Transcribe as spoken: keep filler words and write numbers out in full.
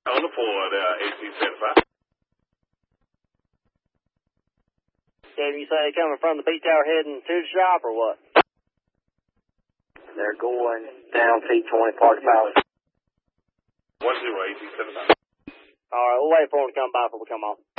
On the Ford, uh, eighteen seventy-five. Can you say coming from the P Tower heading to the shop or what? They're going down T twenty Park Palace. One zero, eighteen seventy-five. All right, we'll wait for them to come by before we come on.